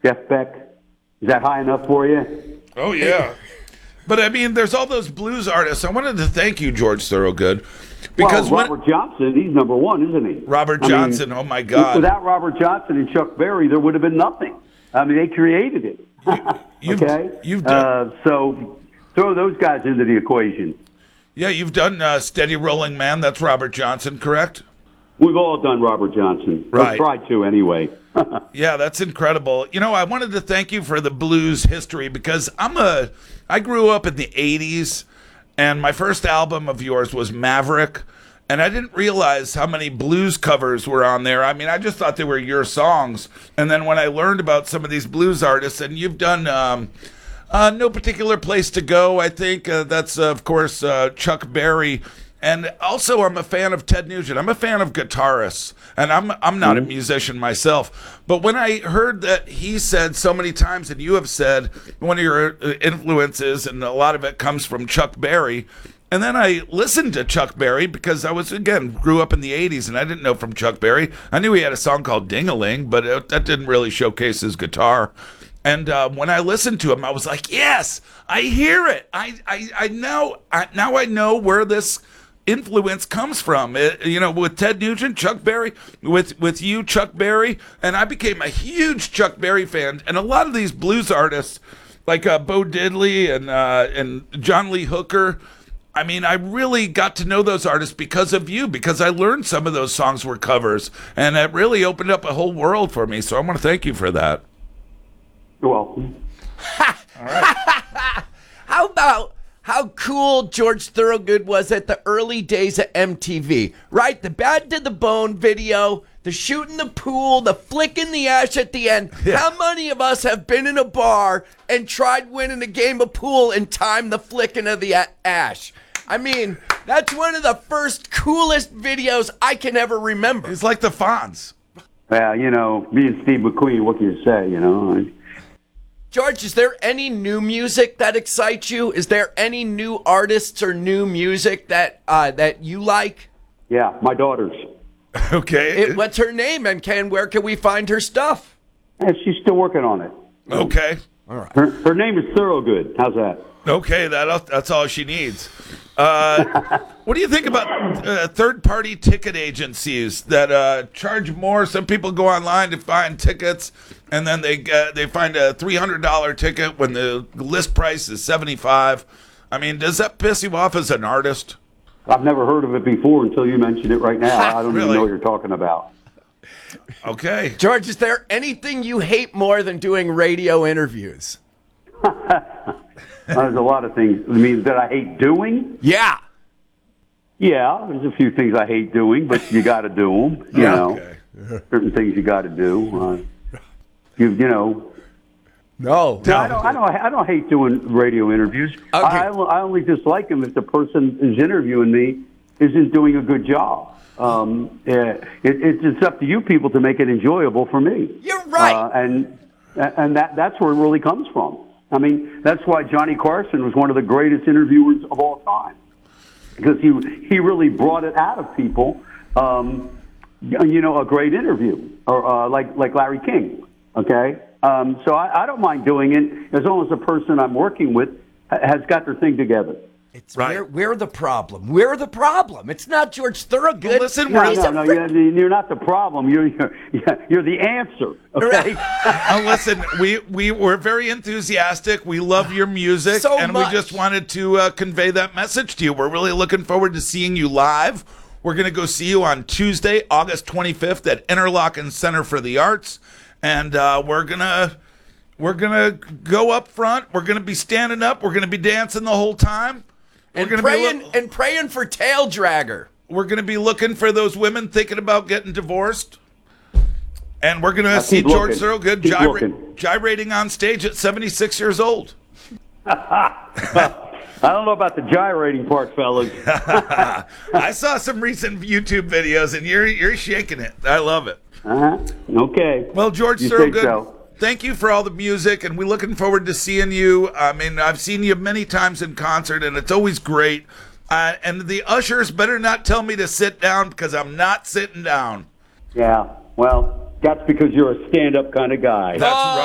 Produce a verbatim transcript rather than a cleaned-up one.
Jeff Beck. Is that high enough for you? Oh, yeah. But, I mean, there's all those blues artists. I wanted to thank you, George Thorogood. Because well, Robert when, Johnson, he's number one, isn't he? Robert I Johnson, mean, oh, my God. Without Robert Johnson and Chuck Berry, there would have been nothing. I mean, they created it. You've, okay? You've done, uh, so throw those guys into the equation. Yeah, you've done uh, Steady Rolling Man. That's Robert Johnson, correct? We've all done Robert Johnson. Right. Or tried to, anyway. Yeah, that's incredible. You know, I wanted to thank you for the blues history because I'm a, I grew up in the eighties, and my first album of yours was Maverick, and I didn't realize how many blues covers were on there. I mean, I just thought they were your songs, and then when I learned about some of these blues artists, and you've done um, uh, No Particular Place to Go, I think, uh, that's, uh, of course, uh, Chuck Berry. And also, I'm a fan of Ted Nugent. I'm a fan of guitarists, and I'm I'm not a musician myself. But when I heard that he said so many times, and you have said one of your influences, and a lot of it comes from Chuck Berry, and then I listened to Chuck Berry because I was, again, grew up in the eighties, and I didn't know from Chuck Berry. I knew he had a song called Ding-a-Ling, but it, that didn't really showcase his guitar. And uh, when I listened to him, I was like, yes, I hear it. I I, I now I, now I know where this influence comes from. It, you know, with Ted Nugent, Chuck Berry, with with you, Chuck Berry, and I became a huge Chuck Berry fan. And a lot of these blues artists, like uh, Bo Diddley and uh, and John Lee Hooker, I mean, I really got to know those artists because of you, because I learned some of those songs were covers, and it really opened up a whole world for me. So I want to thank you for that. You're welcome. All right. How about how cool George Thorogood was at the early days of M T V, right? The Bad to the Bone video, the shooting the pool, the flicking the ash at the end. Yeah. How many of us have been in a bar and tried winning a game of pool and timed the flicking of the a- ash? I mean, that's one of the first coolest videos I can ever remember. It's like the Fonz. Well, you know, me and Steve McQueen, what can you say, you know? George, is there any new music that excites you? Is there any new artists or new music that uh, that you like? Yeah, my daughter's. Okay. It, what's her name, and can where can we find her stuff? Yeah, she's still working on it. Okay. All right. Her, her name is Thorogood. How's that? Okay, that that's all she needs. Uh, what do you think about uh, third-party ticket agencies that uh, charge more? Some people go online to find tickets, and then they uh, they find a three hundred dollars ticket when the list price is seventy-five dollars. I mean, does that piss you off as an artist? I've never heard of it before until you mentioned it right now. I don't Really? even know what you're talking about. Okay. George, is there anything you hate more than doing radio interviews? There's a lot of things. I mean, that I hate doing. Yeah. Yeah, there's a few things I hate doing, but you got to do them. You know, Okay. certain things you got to do. Uh, you you know. No. No, I don't. I don't. I don't hate doing radio interviews. Okay. I, I only dislike them if the person who's interviewing me isn't doing a good job. Um, it, it, it's up to you people to make it enjoyable for me. You're right. Uh, and and that that's where it really comes from. I mean, that's why Johnny Carson was one of the greatest interviewers of all time, because he he really brought it out of people. Um, you know, a great interview, or uh, like like Larry King. Okay, um, so I, I don't mind doing it as long as the person I'm working with ha- has got their thing together. It's Right. we're, we're the problem. We're the problem. It's not George Thorogood. Well, listen, No, we're- no, no, you're, you're not the problem. You're you're, you're the answer. Okay. Uh, listen, we, we were very enthusiastic. We love your music, So and much. we just wanted to uh, convey that message to you. We're really looking forward to seeing you live. We're going to go see you on Tuesday, August twenty-fifth at Interlochen Center for the Arts, and uh, we're gonna we're gonna go up front. We're gonna be standing up. We're gonna be dancing the whole time. We're and gonna praying be lo- and praying for Tail Dragger. we're gonna be looking for those women thinking about getting divorced. And we're going to Now, see keep George looking. Thorogood Keep gyra- looking. gyrating on stage at seventy-six years old. I don't know about the gyrating part, fellas. I saw some recent YouTube videos, and you're you're shaking it. I love it. Uh-huh. Okay. Well, George You Thorogood, think so? thank you for all the music, and we're looking forward to seeing you. I mean, I've seen you many times in concert, and it's always great. Uh, and the ushers better not tell me to sit down, because I'm not sitting down. Yeah. Well, that's because you're a stand-up kind of guy. That's Oh, right.